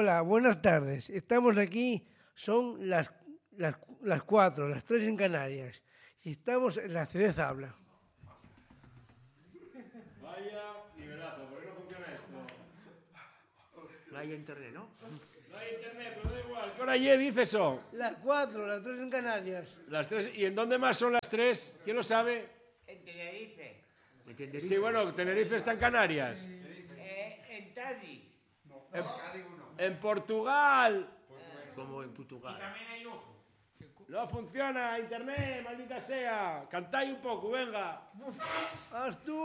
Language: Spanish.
Hola, buenas tardes. Estamos aquí, son las 4, las 3 en Canarias. Y estamos en la ciudad de Zabla. Vaya nivelazo, ¿por qué no funciona esto? No hay internet, ¿no? No hay internet, pero da igual. ¿Qué hora ya dice eso? Las 4, las 3 en Canarias. Las 3. ¿Y en dónde más son las 3? ¿Quién lo sabe? En Tenerife, Sí, bueno, Tenerife está en Canarias. en Cádiz. En Portugal. Como en Portugal. También hay uno. No funciona internet, maldita sea. Cantáis un poco, venga. ¡Haz tú!